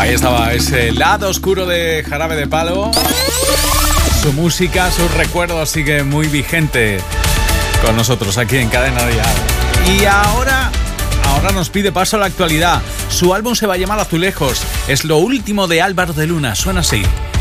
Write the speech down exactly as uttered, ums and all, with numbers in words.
Ahí estaba ese lado oscuro de Jarabe de Palo. Su música, sus recuerdos sigue muy vigente con nosotros aquí en Cadena Dial. Y ahora, ahora nos pide paso a la actualidad. Su álbum se va a llamar Azulejos. Es lo último de Álvaro de Luna. Suena así.